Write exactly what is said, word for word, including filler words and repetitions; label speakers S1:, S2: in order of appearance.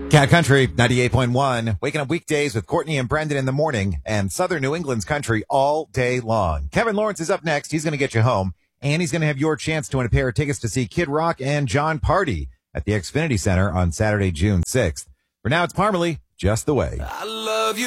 S1: Cat Country ninety-eight point one, waking up weekdays with Courtney and Brendan in the morning, and Southern New England's country all day long. Kevin Lawrence is up next. He's going to get you home, and he's going to have your chance to win a pair of tickets to see Kid Rock and John Party at the Xfinity Center on Saturday, June sixth. For now, it's Parmalee, Just the Way.
S2: I love you.